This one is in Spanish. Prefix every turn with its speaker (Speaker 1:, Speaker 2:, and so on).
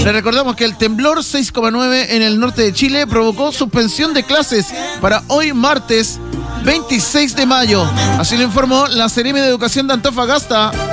Speaker 1: Le recordamos que el temblor 6,9 en el norte de Chile provocó suspensión de clases para hoy martes 26 de mayo. Así lo informó la Seremi de Educación de Antofagasta.